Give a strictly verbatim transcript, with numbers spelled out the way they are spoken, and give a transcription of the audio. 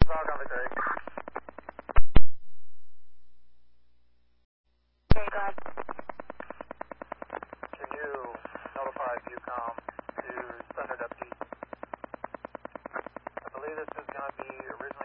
Dog on Victory. Okay, go ahead. Can you notify Viewcom to Thunder Deputy? I believe this is going to be originally